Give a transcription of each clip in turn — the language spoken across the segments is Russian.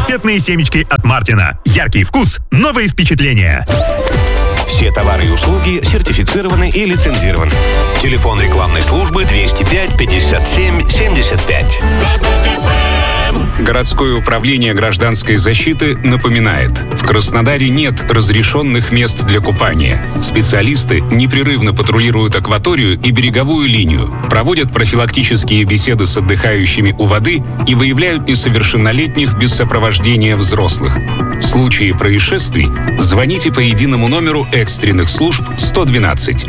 Конфетные семечки от Мартина. Яркий вкус, новые впечатления. Все товары и услуги сертифицированы и лицензированы. Телефон рекламной службы 205 57 75. Городское управление гражданской защиты напоминает: в Краснодаре нет разрешенных мест для купания. Специалисты непрерывно патрулируют акваторию и береговую линию, проводят профилактические беседы с отдыхающими у воды и выявляют несовершеннолетних без сопровождения взрослых. В случае происшествий звоните по единому номеру экстренных служб 112.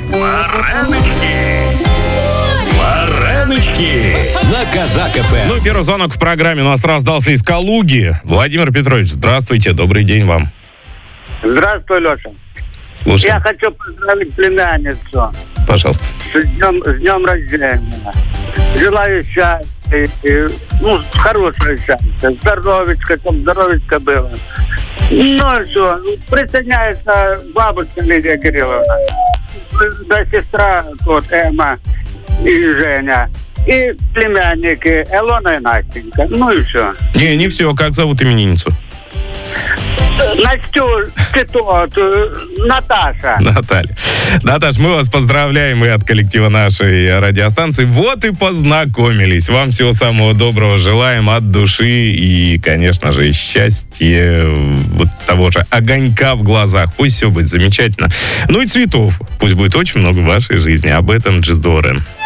Вареночки На Казак ФМ. Ну, первый звонок в программе у нас раздался из Калуги. Владимир Петрович, здравствуйте, добрый день вам. Здравствуй, Леша. Слушай, Я хочу поздравить племянницу пожалуйста. с днем рождения. Желаю счастья, хорошего счастья. Здоровечка, чтобы здоровечка было. Ну что, присоединяется бабушка Лидия Кирилловна, да сестра вот Эмма и Женя, и племянники Элона и Настенька. Ну и все. Не все, как зовут именинницу? Настю, Наташа. Наталья. Наташ, мы вас поздравляем и от коллектива нашей радиостанции. Вот и познакомились. Вам всего самого доброго желаем от души и, конечно же, счастья, вот того же огонька в глазах. Пусть все будет замечательно. Ну и цветов. Пусть будет очень много в вашей жизни. Об этом Джиз Дорен.